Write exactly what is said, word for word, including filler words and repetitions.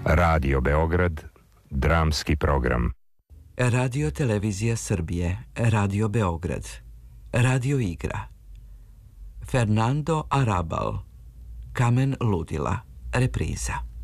Radio Beograd, dramski program. Radio Televizija Srbije, Radio Beograd, Radio Igra. Fernando Arrabal, Kamen ludila, repriza.